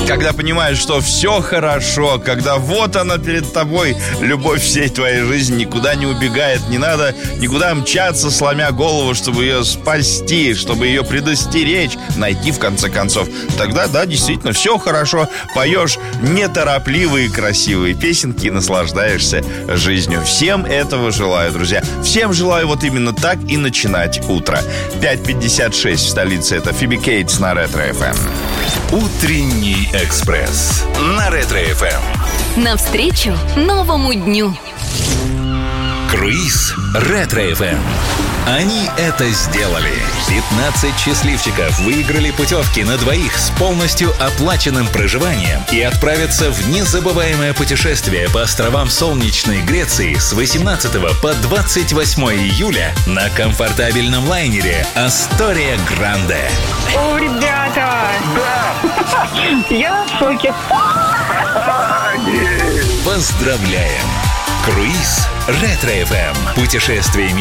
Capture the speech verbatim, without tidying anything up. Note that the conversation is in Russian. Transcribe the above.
Когда понимаешь, что все хорошо, когда вот она перед тобой, любовь всей твоей жизни, никуда не убегает, не надо никуда мчаться, сломя голову, чтобы ее спасти, чтобы ее предостеречь, найти в конце концов. Тогда, да, действительно, все хорошо, поешь неторопливые и красивые песенки и наслаждаешься жизнью. Всем этого желаю, друзья. Всем желаю вот именно так и начинать утро. пять пятьдесят шесть в столице. Это Фиби Кейтс на Ретро-эф эм. Утренний экспресс на Ретро-эф эм. Навстречу новому дню. Круиз Ретро-эф эм. Они это сделали. пятнадцать счастливчиков выиграли путевки на двоих с полностью оплаченным проживанием и отправятся в незабываемое путешествие по островам солнечной Греции с восемнадцатого по двадцать восьмое июля на комфортабельном лайнере «Астория Гранде». О, ребята! Да! Я в шоке. Поздравляем! Круиз Ретро-эф эм. Путешествие